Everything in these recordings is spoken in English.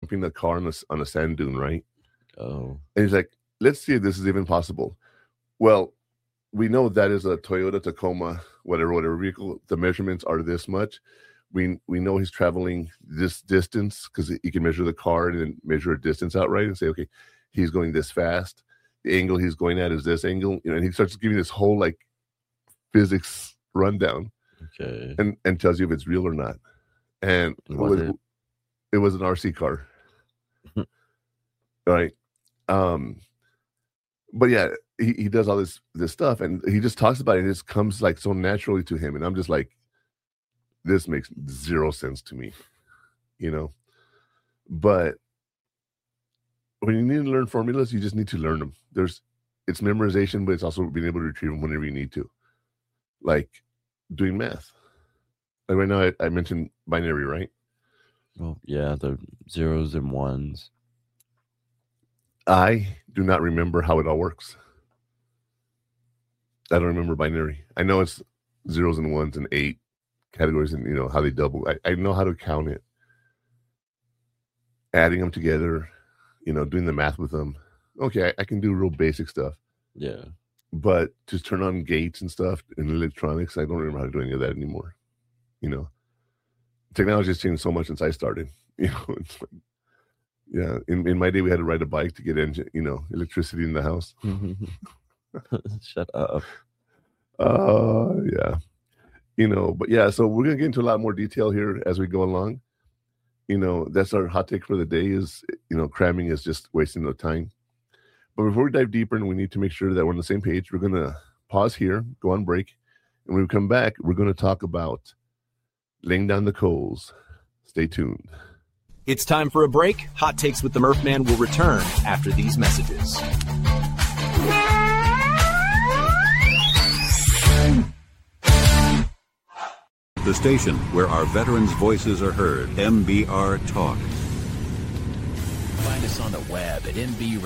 dumping the car on a sand dune, right? Oh. And he's like, let's see if this is even possible. Well, we know that is a Toyota Tacoma, whatever vehicle. The measurements are this much. We know he's traveling this distance because he can measure the car and then measure a distance outright and say, okay, he's going this fast. The angle he's going at is this angle, and he starts giving this whole like physics rundown, Okay. and tells you if it's real or not. And it was an RC car, right? But yeah, he does all this stuff, and he just talks about it. And it just comes like so naturally to him, and I'm just like, this makes zero sense to me, But when you need to learn formulas, you just need to learn them. It's memorization, but it's also being able to retrieve them whenever you need to, like doing math. Like right now, I mentioned binary, right? Oh yeah, the zeros and ones. I do not remember how it all works. I don't remember binary. I know it's zeros and ones and 8 categories, and how they double. I know how to count it, adding them together, doing the math with them. Okay, I can do real basic stuff. Yeah. But to turn on gates and stuff in electronics, I don't remember how to do any of that anymore. Technology has changed so much since I started. It's like, yeah. In my day, we had to ride a bike to get electricity in the house. Shut up. Yeah. But yeah, so we're gonna get into a lot more detail here as we go along. That's our hot take for the day is, cramming is just wasting no time. But before we dive deeper, and we need to make sure that we're on the same page, we're gonna pause here, go on break, and when we come back, we're gonna talk about laying down the coals. Stay tuned. It's time for a break. Hot Takes with the Murph Man will return after these messages. The station where our veterans' voices are heard. MBR Talk. Find us on the web at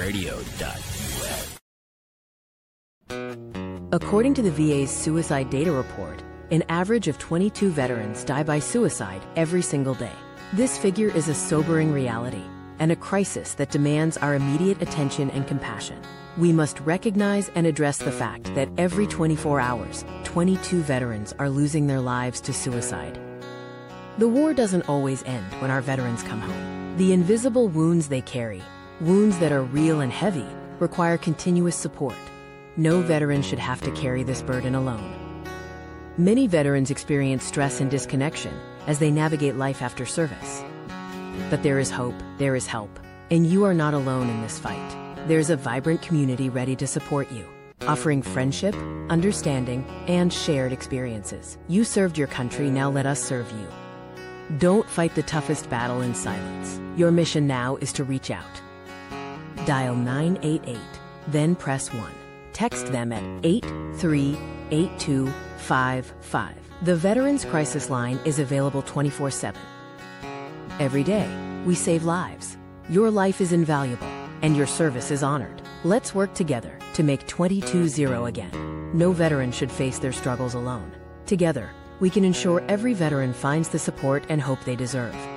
mbradio.us. According to the VA's suicide data report, an average of 22 veterans die by suicide every single day. This figure is a sobering reality and a crisis that demands our immediate attention and compassion. We must recognize and address the fact that every 24 hours, 22 veterans are losing their lives to suicide. The war doesn't always end when our veterans come home. The invisible wounds they carry, wounds that are real and heavy, require continuous support. No veteran should have to carry this burden alone. Many veterans experience stress and disconnection as they navigate life after service. But there is hope, there is help, and you are not alone in this fight. There's a vibrant community ready to support you, offering friendship, understanding, and shared experiences. You served your country, now let us serve you. Don't fight the toughest battle in silence. Your mission now is to reach out. Dial 988, then press 1. Text them at 838255. The Veterans Crisis Line is available 24/7. Every day, we save lives. Your life is invaluable, and your service is honored. Let's work together to make 22-0 again. No veteran should face their struggles alone. Together, we can ensure every veteran finds the support and hope they deserve.